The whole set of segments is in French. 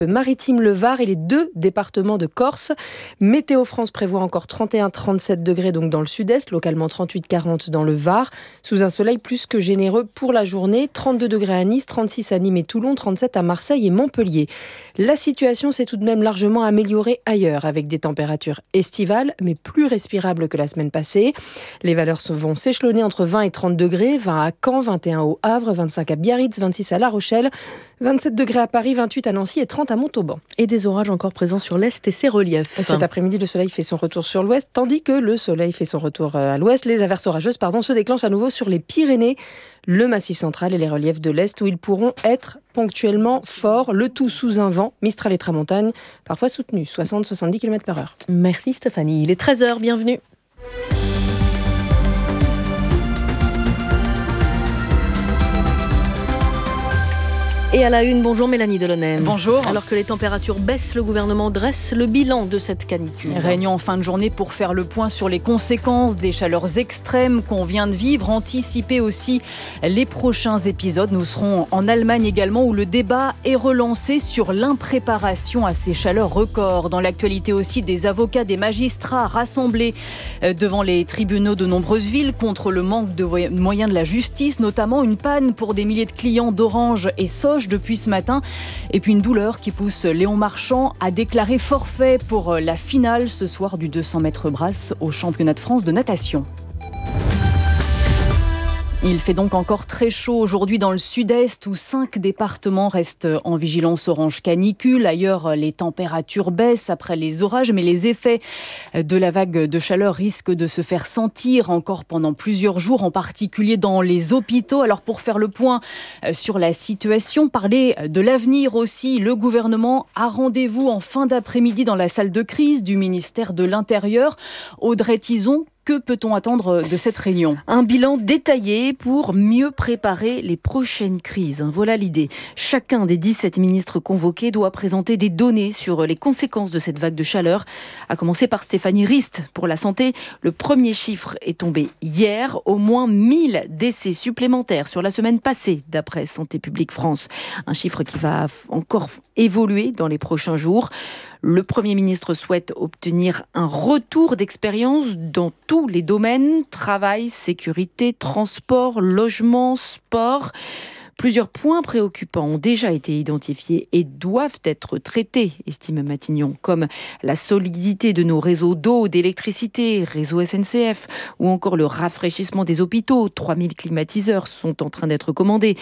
Maritime, le Var et les 2 départements de Corse. Météo France prévoit encore 31-37 degrés donc dans le sud-est, localement 38-40 dans le Var, sous un soleil plus que généreux pour la journée. 32 degrés à Nice, 36 à Nîmes et Toulon, 37 à Marseille et Montpellier. La situation s'est tout de même largement améliorée ailleurs, avec des températures estivales, mais plus respirables que la semaine passée. Les valeurs vont s'échelonner entre 20 et 30 degrés, 20 à Caen, 21 au Havre, 25 à Biarritz, 26 à La Rochelle, 27 degrés à Paris, 28 à Nancy et 30 à Montauban. Et des orages encore présents sur l'Est et ses reliefs. Cet après-midi, le soleil fait son retour sur l'Ouest, tandis que le soleil fait son retour à l'Ouest. Les averses orageuses se déclenchent à nouveau sur les Pyrénées, le Massif central et les reliefs de l'Est, où ils pourront être ponctuellement forts, le tout sous un vent, Mistral et Tramontagne, parfois soutenu, 60-70 km/h. Merci Stéphanie, il est 13h, bienvenue. Et à la une, bonjour Mélanie Delaunay. Bonjour. Alors que les températures baissent, le gouvernement dresse le bilan de cette canicule. Réunion en fin de journée pour faire le point sur les conséquences des chaleurs extrêmes qu'on vient de vivre, anticiper aussi les prochains épisodes. Nous serons en Allemagne également où le débat est relancé sur l'impréparation à ces chaleurs records. Dans l'actualité aussi, des avocats, des magistrats rassemblés devant les tribunaux de nombreuses villes contre le manque de moyens de la justice, notamment une panne pour des milliers de clients d'Orange et Soge depuis ce matin. Et puis une douleur qui pousse Léon Marchand à déclarer forfait pour la finale ce soir du 200 mètres brasse au championnat de France de natation. Il fait donc encore très chaud aujourd'hui dans le sud-est où 5 départements restent en vigilance orange canicule. Ailleurs, les températures baissent après les orages, mais les effets de la vague de chaleur risquent de se faire sentir encore pendant plusieurs jours, en particulier dans les hôpitaux. Alors pour faire le point sur la situation, parler de l'avenir aussi, le gouvernement a rendez-vous en fin d'après-midi dans la salle de crise du ministère de l'Intérieur. Audrey Tizon, que peut-on attendre de cette réunion ? Un bilan détaillé pour mieux préparer les prochaines crises. Voilà l'idée. Chacun des 17 ministres convoqués doit présenter des données sur les conséquences de cette vague de chaleur. À commencer par Stéphanie Rist pour la santé. Le premier chiffre est tombé hier. Au moins 1000 décès supplémentaires sur la semaine passée, d'après Santé publique France. Un chiffre qui va encore évoluer dans les prochains jours. Le Premier ministre souhaite obtenir un retour d'expérience dans tous les domaines, travail, sécurité, transport, logement, sport. Plusieurs points préoccupants ont déjà été identifiés et doivent être traités, estime Matignon, comme la solidité de nos réseaux d'eau, d'électricité, réseau SNCF, ou encore le rafraîchissement des hôpitaux. 3000 climatiseurs sont en train d'être commandés.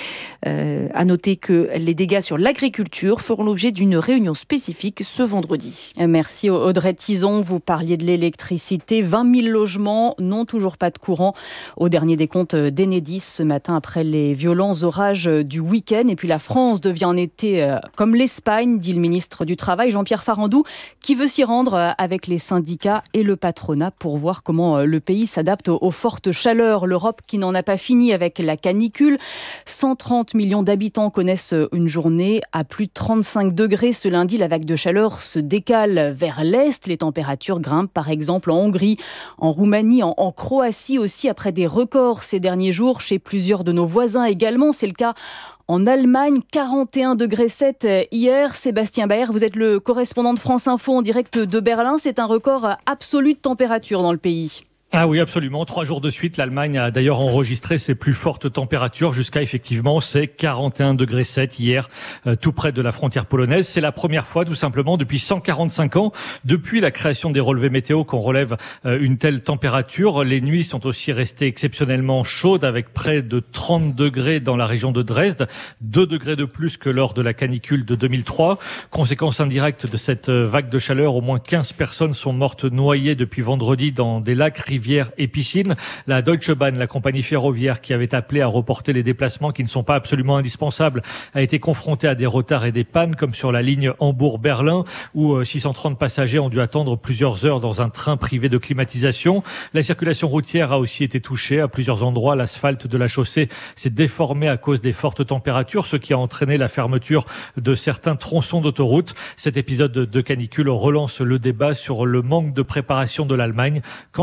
À noter que les dégâts sur l'agriculture feront l'objet d'une réunion spécifique ce vendredi. Merci Audrey Tizon. Vous parliez de l'électricité. 20 000 logements n'ont toujours pas de courant au dernier décompte d'Enedis ce matin après les violents orages du week-end. Et puis la France devient en été comme l'Espagne, dit le ministre du Travail, Jean-Pierre Farandou, qui veut s'y rendre avec les syndicats et le patronat pour voir comment le pays s'adapte aux fortes chaleurs. L'Europe qui n'en a pas fini avec la canicule. 130 millions d'habitants connaissent une journée à plus de 35 degrés. Ce lundi, la vague de chaleur se décale vers l'est. Les températures grimpent par exemple en Hongrie, en Roumanie, en Croatie aussi, après des records ces derniers jours chez plusieurs de nos voisins également. C'est le cas en Allemagne, 41,7 degrés hier. Sébastien Baer, vous êtes le correspondant de France Info en direct de Berlin. C'est un record absolu de température dans le pays. Ah oui, absolument. 3 jours de suite, l'Allemagne a d'ailleurs enregistré ses plus fortes températures jusqu'à effectivement ces 41,7 degrés hier, tout près de la frontière polonaise. C'est la première fois, tout simplement, depuis 145 ans, depuis la création des relevés météo, qu'on relève une telle température. Les nuits sont aussi restées exceptionnellement chaudes, avec près de 30 degrés dans la région de Dresde, 2 degrés de plus que lors de la canicule de 2003. Conséquence indirecte de cette vague de chaleur, au moins 15 personnes sont mortes noyées depuis vendredi dans des lacs, rivières et piscines. La Deutsche Bahn, la compagnie ferroviaire qui avait appelé à reporter les déplacements qui ne sont pas absolument indispensables, a été confrontée à des retards et des pannes, comme sur la ligne Hambourg-Berlin, où 630 passagers ont dû attendre plusieurs heures dans un train privé de climatisation. La circulation routière a aussi été touchée. À plusieurs endroits, l'asphalte de la chaussée s'est déformé à cause des fortes températures, ce qui a entraîné la fermeture de certains tronçons d'autoroute. Cet épisode de canicule relance le débat sur le manque de préparation de l'Allemagne quand surgissent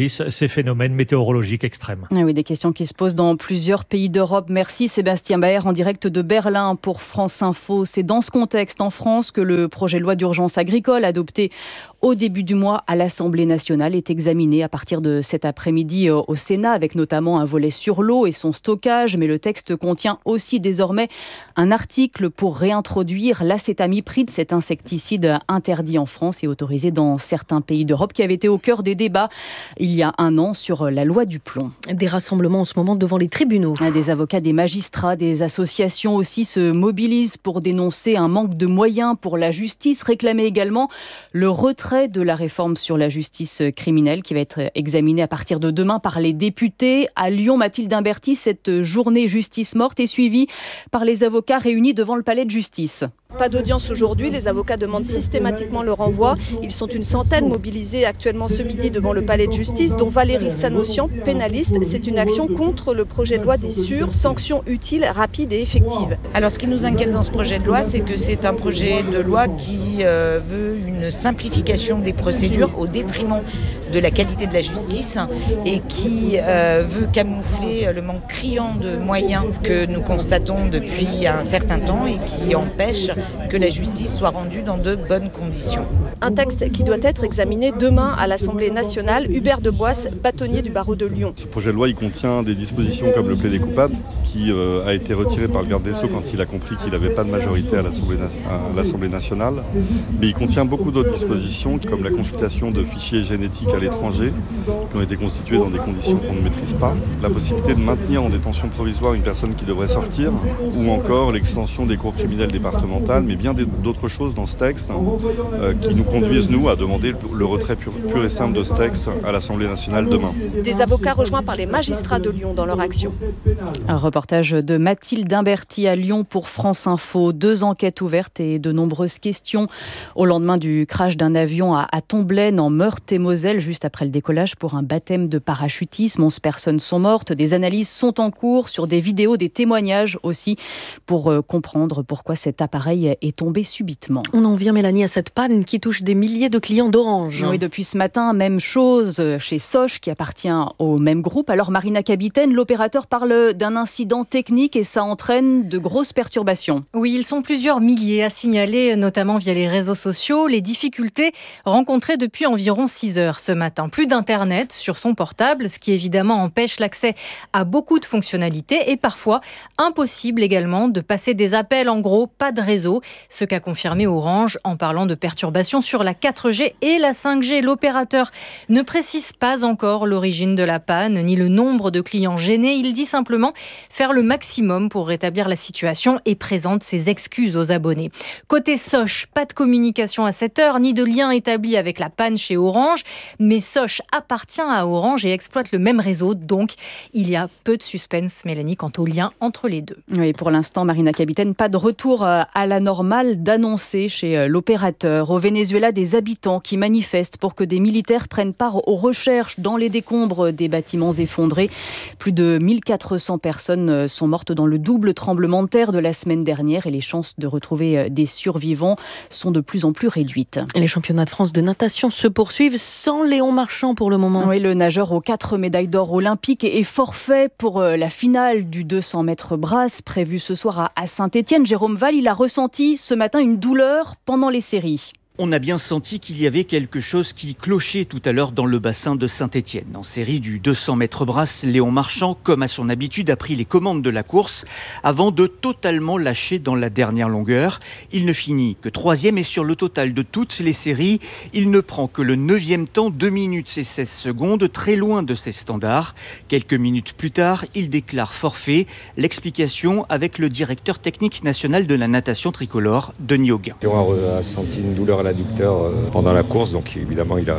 subissent ces phénomènes météorologiques extrêmes. Ah oui, des questions qui se posent dans plusieurs pays d'Europe. Merci Sébastien Baer en direct de Berlin pour France Info. C'est dans ce contexte en France que le projet de loi d'urgence agricole adopté au début du mois à l'Assemblée nationale est examiné à partir de cet après-midi au Sénat, avec notamment un volet sur l'eau et son stockage. Mais le texte contient aussi désormais un article pour réintroduire l'acétamipride, cet insecticide interdit en France et autorisé dans certains pays d'Europe, qui avait été au cœur des débats il y a un an sur la loi du plomb. Des rassemblements en ce moment devant les tribunaux. Des avocats, des magistrats, des associations aussi se mobilisent pour dénoncer un manque de moyens pour la justice, réclamer également le retrait de la réforme sur la justice criminelle qui va être examinée à partir de demain par les députés. À Lyon, Mathilde Imberti, cette journée justice morte est suivie par les avocats réunis devant le palais de justice. Pas d'audience aujourd'hui, les avocats demandent systématiquement le renvoi. Ils sont une centaine mobilisés actuellement ce midi devant le palais de justice, dont Valérie Sanossian, pénaliste. C'est une action contre le projet de loi des sûrs, sanctions utiles, rapides et effectives. Alors ce qui nous inquiète dans ce projet de loi, c'est que c'est un projet de loi qui veut une simplification des procédures au détriment de la qualité de la justice et qui veut camoufler le manque criant de moyens que nous constatons depuis un certain temps et qui empêche que la justice soit rendue dans de bonnes conditions. Un texte qui doit être examiné demain à l'Assemblée nationale. Hubert de Boisse, bâtonnier du barreau de Lyon. Ce projet de loi, il contient des dispositions comme le plaidé coupable, qui a été retiré par le garde des Sceaux quand il a compris qu'il n'avait pas de majorité à l'Assemblée nationale. Mais il contient beaucoup d'autres dispositions, comme la consultation de fichiers génétiques à l'étranger, qui ont été constitués dans des conditions qu'on ne maîtrise pas, la possibilité de maintenir en détention provisoire une personne qui devrait sortir, ou encore l'extension des cours criminelles départementales, mais bien d'autres choses dans ce texte qui nous conduisent, nous, à demander le retrait pur et simple de ce texte à l'Assemblée nationale demain. Des avocats rejoints par les magistrats de Lyon dans leur action. Un reportage de Mathilde Imberti à Lyon pour France Info. 2 enquêtes ouvertes et de nombreuses questions au lendemain du crash d'un avion à Tomblaine en Meurthe-et-Moselle, juste après le décollage pour un baptême de parachutisme. 11 personnes sont mortes. Des analyses sont en cours sur des vidéos, des témoignages aussi, pour comprendre pourquoi cet appareil est tombé subitement. On en vient, Mélanie, à cette panne qui touche des milliers de clients d'Orange. Oui, depuis ce matin, même chose chez Sosh, qui appartient au même groupe. Alors Marina Capitaine, l'opérateur parle d'un incident technique et ça entraîne de grosses perturbations. Oui, ils sont plusieurs milliers à signaler, notamment via les réseaux sociaux, les difficultés rencontrées depuis environ 6 heures ce matin. Plus d'internet sur son portable, ce qui évidemment empêche l'accès à beaucoup de fonctionnalités et parfois impossible également de passer des appels. En gros, pas de réseau. Ce qu'a confirmé Orange en parlant de perturbations sur la 4G et la 5G. L'opérateur ne précise pas encore l'origine de la panne ni le nombre de clients gênés. Il dit simplement faire le maximum pour rétablir la situation et présente ses excuses aux abonnés. Côté Sosh, pas de communication à cette heure ni de lien établi avec la panne chez Orange. Mais Sosh appartient à Orange et exploite le même réseau. Donc, il y a peu de suspense, Mélanie, quant au lien entre les deux. Oui, pour l'instant, Marina Capitaine, pas de retour à la normale d'annoncer chez l'opérateur. Au Venezuela, des habitants qui manifestent pour que des militaires prennent part aux recherches dans les décombres des bâtiments effondrés. Plus de 1400 personnes sont mortes dans le double tremblement de terre de la semaine dernière et les chances de retrouver des survivants sont de plus en plus réduites. Et les championnats de France de natation se poursuivent sans Léon Marchand pour le moment. Oui, le nageur aux 4 médailles d'or olympiques est forfait pour la finale du 200 mètres brasse prévue ce soir à Saint-Étienne. Jérôme Val, il a ressenti ce matin une douleur pendant les séries. On a bien senti qu'il y avait quelque chose qui clochait tout à l'heure dans le bassin de Saint-Étienne. En série du 200 mètres brasse, Léon Marchand, comme à son habitude, a pris les commandes de la course avant de totalement lâcher dans la dernière longueur. Il ne finit que 3e et sur le total de toutes les séries, il ne prend que le 9e temps, 2 minutes et 16 secondes, très loin de ses standards. Quelques minutes plus tard, il déclare forfait. L'explication avec le directeur technique national de la natation tricolore, Denis Auguin. On a senti une douleur à l'adducteur pendant la course, donc évidemment il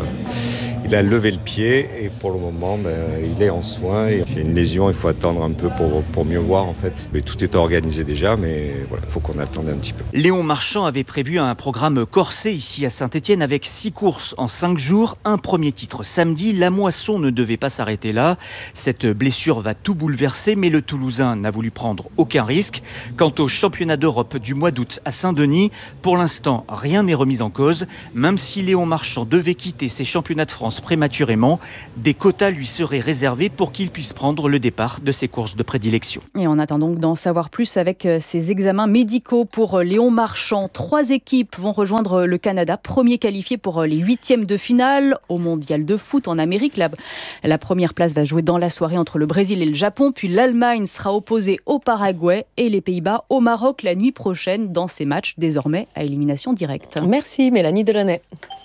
a levé le pied et pour le moment il est en soins. C'est une lésion, il faut attendre un peu pour mieux voir en fait. Mais tout est organisé déjà, mais voilà, il faut qu'on attende un petit peu. Léon Marchand avait prévu un programme corsé ici à Saint-Étienne avec 6 courses en 5 jours, un premier titre samedi. La moisson ne devait pas s'arrêter là. Cette blessure va tout bouleverser, mais le Toulousain n'a voulu prendre aucun risque. Quant au championnat d'Europe du mois d'août à Saint-Denis, pour l'instant rien n'est remis en cause, même si Léon Marchand devait quitter ses championnats de France vacances prématurément. Des quotas lui seraient réservés pour qu'il puisse prendre le départ de ses courses de prédilection. Et on attend donc d'en savoir plus avec ces examens médicaux pour Léon Marchand. 3 équipes vont rejoindre le Canada, premier qualifié pour les 8e de finale au mondial de foot en Amérique. La première place va jouer dans la soirée entre le Brésil et le Japon, puis l'Allemagne sera opposée au Paraguay et les Pays-Bas au Maroc la nuit prochaine dans ces matchs désormais à élimination directe. Merci Mélanie Delaunay.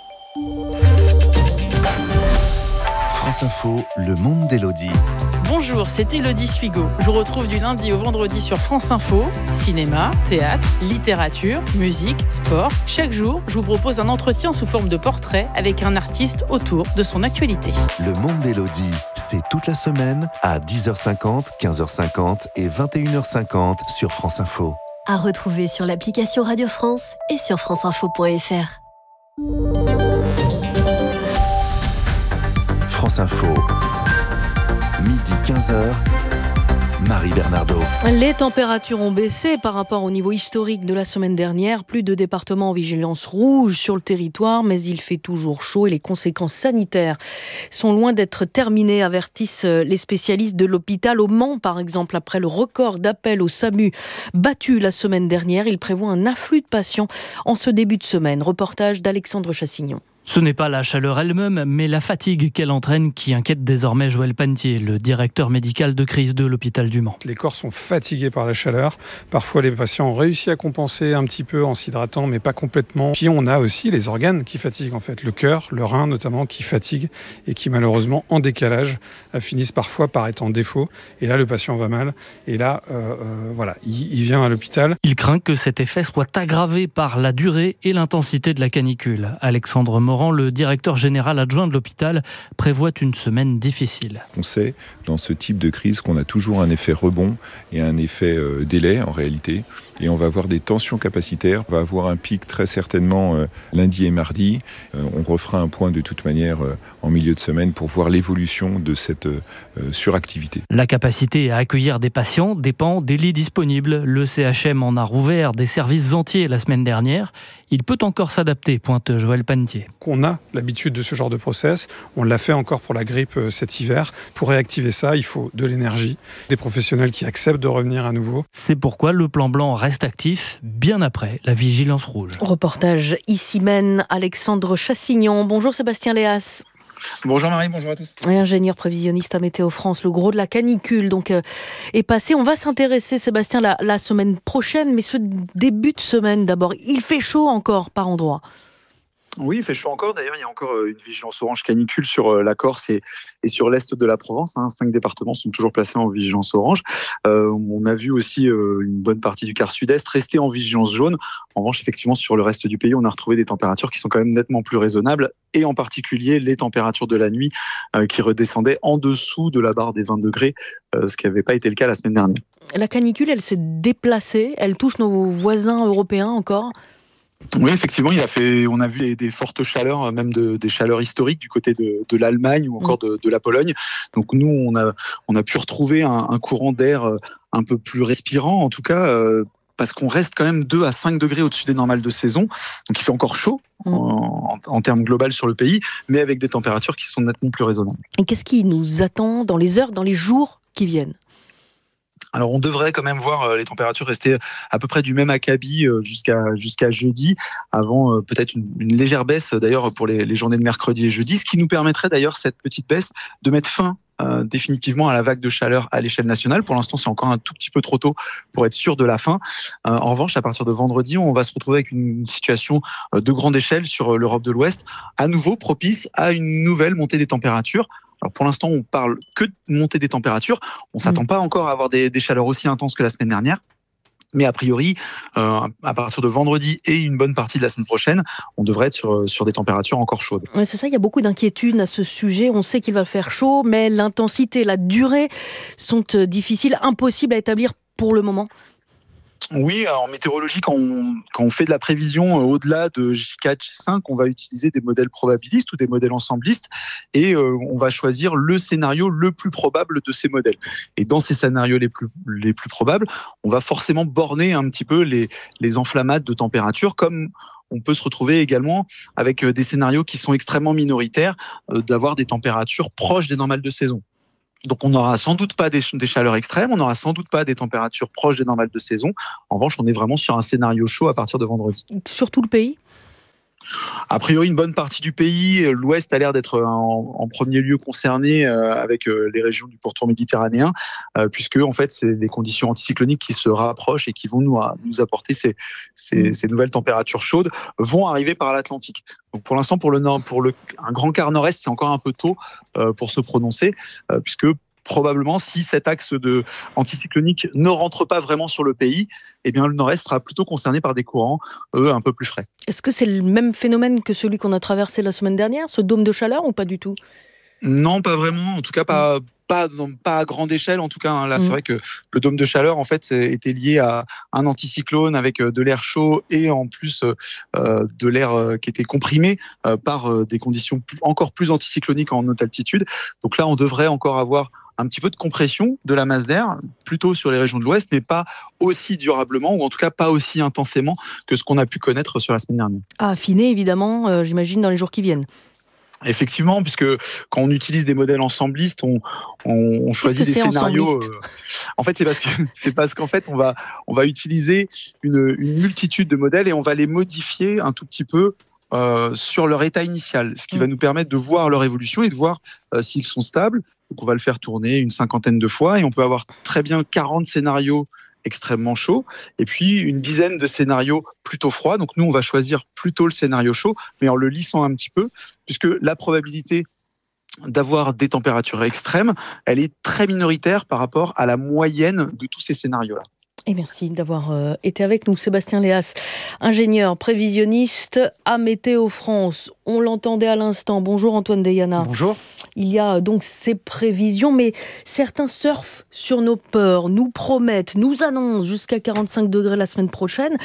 France Info, le monde d'Élodie. Bonjour, c'est Élodie Suigo. Je vous retrouve du lundi au vendredi sur France Info. Cinéma, théâtre, littérature, musique, sport. Chaque jour, je vous propose un entretien sous forme de portrait avec un artiste autour de son actualité. Le monde d'Élodie, c'est toute la semaine à 10h50, 15h50 et 21h50 sur France Info. À retrouver sur l'application Radio France et sur franceinfo.fr. France Info, midi 15h, Marie Bernardo. Les températures ont baissé par rapport au niveau historique de la semaine dernière. Plus de départements en vigilance rouge sur le territoire, mais il fait toujours chaud et les conséquences sanitaires sont loin d'être terminées, avertissent les spécialistes de l'hôpital. Au Mans, par exemple, après le record d'appels au SAMU battu la semaine dernière, il prévoit un afflux de patients en ce début de semaine. Reportage d'Alexandre Chassignon. Ce n'est pas la chaleur elle-même, mais la fatigue qu'elle entraîne qui inquiète désormais Joël Panetier, le directeur médical de crise de l'hôpital du Mans. Les corps sont fatigués par la chaleur. Parfois, les patients ont réussi à compenser un petit peu en s'hydratant, mais pas complètement. Puis on a aussi les organes qui fatiguent, en fait. Le cœur, le rein notamment, qui fatiguent et qui malheureusement, en décalage, finissent parfois par être en défaut. Et là, le patient va mal. Et là, il vient à l'hôpital. Il craint que cet effet soit aggravé par la durée et l'intensité de la canicule. Alexandre Morand, le directeur général adjoint de l'hôpital, prévoit une semaine difficile. On sait dans ce type de crise qu'on a toujours un effet rebond et un effet délai en réalité. Et on va avoir des tensions capacitaires. On va avoir un pic très certainement lundi et mardi. On refera un point de toute manière en milieu de semaine pour voir l'évolution de cette suractivité. La capacité à accueillir des patients dépend des lits disponibles. Le CHM en a rouvert des services entiers la semaine dernière. Il peut encore s'adapter, pointe Joël Panetier. On a l'habitude de ce genre de process. On l'a fait encore pour la grippe cet hiver. Pour réactiver ça, il faut de l'énergie, des professionnels qui acceptent de revenir à nouveau. C'est pourquoi le plan blanc reste actif bien après la vigilance rouge. Reportage ici mène Alexandre Chassignon. Bonjour Sébastien Léas. Bonjour Marie, bonjour à tous. Ingénieur prévisionniste à Météo France, le gros de la canicule est passé. On va s'intéresser, Sébastien, la semaine prochaine, mais ce début de semaine d'abord. Il fait chaud encore par endroits. Oui, il fait chaud encore. D'ailleurs, il y a encore une vigilance orange canicule sur la Corse et sur l'est de la Provence. 5 départements sont toujours placés en vigilance orange. On a vu aussi une bonne partie du quart sud-est rester en vigilance jaune. En revanche, effectivement, sur le reste du pays, on a retrouvé des températures qui sont quand même nettement plus raisonnables, et en particulier les températures de la nuit qui redescendaient en dessous de la barre des 20 degrés, ce qui n'avait pas été le cas la semaine dernière. La canicule, elle s'est déplacée. Elle touche nos voisins européens encore. Oui, effectivement, on a vu des fortes chaleurs, même des chaleurs historiques du côté de l'Allemagne ou encore de la Pologne. Donc nous, on a pu retrouver un courant d'air un peu plus respirant, en tout cas, parce qu'on reste quand même 2 à 5 degrés au-dessus des normales de saison. Donc il fait encore chaud en termes global sur le pays, mais avec des températures qui sont nettement plus raisonnables. Et qu'est-ce qui nous attend dans les heures, dans les jours qui viennent ? Alors on devrait quand même voir les températures rester à peu près du même acabit jusqu'à jeudi, avant peut-être une légère baisse d'ailleurs pour les journées de mercredi et jeudi, ce qui nous permettrait d'ailleurs, cette petite baisse, de mettre fin définitivement à la vague de chaleur à l'échelle nationale. Pour l'instant, c'est encore un tout petit peu trop tôt pour être sûr de la fin. En revanche, à partir de vendredi, on va se retrouver avec une situation de grande échelle sur l'Europe de l'Ouest, à nouveau propice à une nouvelle montée des températures. Alors pour l'instant, on parle que de montée des températures. On ne s'attend pas encore à avoir des chaleurs aussi intenses que la semaine dernière. Mais a priori, à partir de vendredi et une bonne partie de la semaine prochaine, on devrait être sur des températures encore chaudes. Ouais, c'est ça, il y a beaucoup d'inquiétudes à ce sujet. On sait qu'il va faire chaud, mais l'intensité, la durée sont difficiles, impossibles à établir pour le moment. Oui, en météorologie, quand on fait de la prévision au-delà de J4, J5, on va utiliser des modèles probabilistes ou des modèles ensemblistes, et on va choisir le scénario le plus probable de ces modèles. Et dans ces scénarios les plus probables, on va forcément borner un petit peu les enflammades de température, comme on peut se retrouver également avec des scénarios qui sont extrêmement minoritaires, d'avoir des températures proches des normales de saison. Donc on n'aura sans doute pas des chaleurs extrêmes, on n'aura sans doute pas des températures proches des normales de saison. En revanche, on est vraiment sur un scénario chaud à partir de vendredi. Sur tout le pays ? A priori, une bonne partie du pays, l'Ouest a l'air d'être en premier lieu concerné avec les régions du pourtour méditerranéen, puisque en fait, c'est des conditions anticycloniques qui se rapprochent et qui vont nous apporter ces nouvelles températures chaudes, vont arriver par l'Atlantique. Donc pour l'instant, pour un grand quart nord-est, c'est encore un peu tôt pour se prononcer, puisque probablement, si cet axe anticyclonique ne rentre pas vraiment sur le pays, eh bien, le nord-est sera plutôt concerné par des courants, un peu plus frais. Est-ce que c'est le même phénomène que celui qu'on a traversé la semaine dernière, ce dôme de chaleur, ou pas du tout ? Non, pas vraiment. En tout cas, pas à grande échelle. En tout cas, là, c'est vrai que le dôme de chaleur, en fait, était lié à un anticyclone avec de l'air chaud et en plus de l'air qui était comprimé par des conditions encore plus anticycloniques en haute altitude. Donc là, on devrait encore avoir un petit peu de compression de la masse d'air, plutôt sur les régions de l'Ouest, mais pas aussi durablement, ou en tout cas pas aussi intensément que ce qu'on a pu connaître sur la semaine dernière. À affiner, évidemment, j'imagine, dans les jours qui viennent. Effectivement, puisque quand on utilise des modèles ensemblistes, on choisit des scénarios. En fait, c'est parce qu'en fait, on va utiliser une multitude de modèles et on va les modifier un tout petit peu sur leur état initial, ce qui va nous permettre de voir leur évolution et de voir s'ils sont stables. Donc on va le faire tourner une 50aine de fois et on peut avoir très bien 40 scénarios extrêmement chauds et puis une dizaine de scénarios plutôt froids. Donc nous, on va choisir plutôt le scénario chaud, mais en le lissant un petit peu, puisque la probabilité d'avoir des températures extrêmes, elle est très minoritaire par rapport à la moyenne de tous ces scénarios-là. Et merci d'avoir été avec nous, Sébastien Léas, ingénieur prévisionniste à Météo France. On l'entendait à l'instant. Bonjour Antoine Deyana. Bonjour. Il y a donc ces prévisions, mais certains surfent sur nos peurs, nous promettent, nous annoncent jusqu'à 45 degrés la semaine prochaine.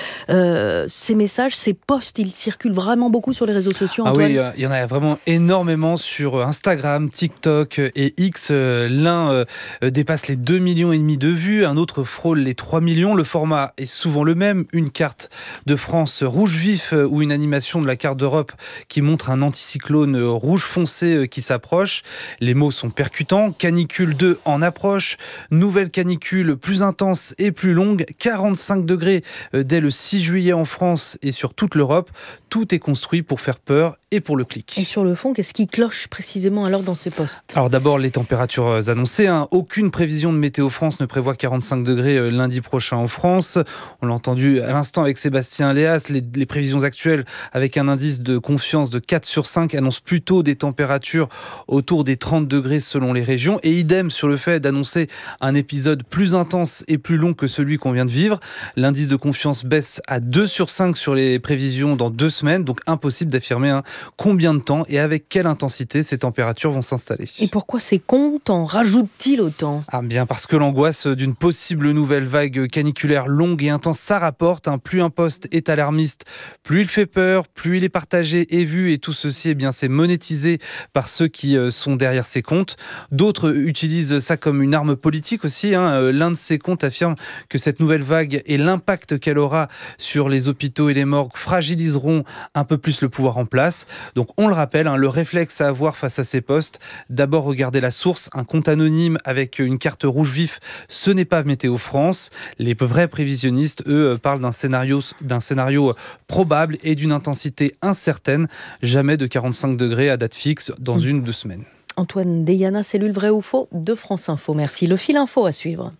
Ces messages, ces posts, ils circulent vraiment beaucoup sur les réseaux sociaux, Antoine. Ah oui, il y en a vraiment énormément sur Instagram, TikTok et X. L'un dépasse les 2,5 millions de vues, un autre frôle les 3 millions. Le format est souvent le même, une carte de France rouge vif ou une animation de la carte d'Europe qui montre un anticyclone rouge foncé qui s'approche. Les mots sont percutants. Canicule 2 en approche. Nouvelle canicule plus intense et plus longue. 45 degrés dès le 6 juillet en France et sur toute l'Europe. Tout est construit pour faire peur et pour le clic. Et sur le fond, qu'est-ce qui cloche précisément alors dans ces postes ? Alors d'abord, les températures annoncées. Aucune prévision de Météo France ne prévoit 45 degrés lundi prochain en France. On l'a entendu à l'instant avec Sébastien Léas. Les prévisions actuelles, avec un indice de confiance de 4 sur 5, annoncent plutôt des températures autour des 30 degrés selon les régions. Et idem sur le fait d'annoncer un épisode plus intense et plus long que celui qu'on vient de vivre. L'indice de confiance baisse à 2 sur 5 sur les prévisions dans 2 semaines. Donc impossible d'affirmer combien de temps et avec quelle intensité ces températures vont s'installer. Et pourquoi ces comptes en rajoutent-ils autant ? Ah bien parce que l'angoisse d'une possible nouvelle vague caniculaire longue et intense, ça rapporte. Plus un post est alarmiste, plus il fait peur, plus il est partagé et vu, et tout ceci, c'est monétisé par ceux qui sont derrière ces comptes. D'autres utilisent ça comme une arme politique aussi. L'un de ces comptes affirme que cette nouvelle vague et l'impact qu'elle aura sur les hôpitaux et les morgues fragiliseront un peu plus le pouvoir en place. Donc on le rappelle, le réflexe à avoir face à ces posts, d'abord regarder la source. Un compte anonyme avec une carte rouge vif, ce n'est pas Météo France. Les vrais prévisionnistes, eux, parlent d'un scénario probable et d'une intensité incertaine. Jamais de 45 degrés à date fixe dans 1 ou 2 semaines. Antoine Deyana, cellule vrai ou faux de France Info. Merci. Le fil info à suivre.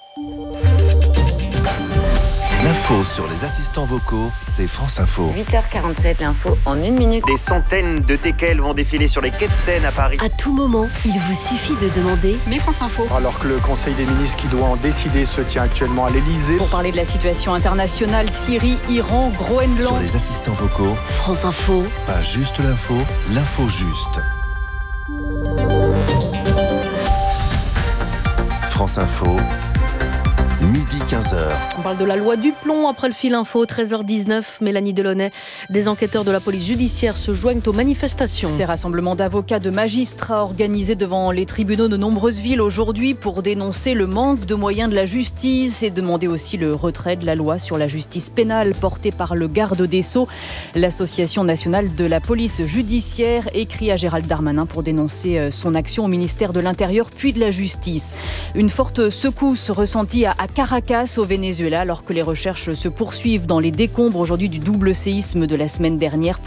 L'info sur les assistants vocaux, c'est France Info. 8h47, l'info en 1 minute. Des centaines de teckels vont défiler sur les quais de Seine à Paris. À tout moment, il vous suffit de demander « Mais France Info ». Alors que le Conseil des ministres qui doit en décider se tient actuellement à l'Elysée. Pour parler de la situation internationale, Syrie, Iran, Groenland. Sur les assistants vocaux, France Info. Pas juste l'info, l'info juste. France Info, midi 15h. On parle de la loi du plomb après le fil info, 13h19. Mélanie Delaunay, des enquêteurs de la police judiciaire se joignent aux manifestations. Ces rassemblements d'avocats, de magistrats organisés devant les tribunaux de nombreuses villes aujourd'hui pour dénoncer le manque de moyens de la justice et demander aussi le retrait de la loi sur la justice pénale portée par le garde des Sceaux. L'Association nationale de la police judiciaire écrit à Gérald Darmanin pour dénoncer son action au ministère de l'Intérieur puis de la Justice. Une forte secousse ressentie à Caracas au Venezuela alors que les recherches se poursuivent dans les décombres aujourd'hui du double séisme de la semaine dernière.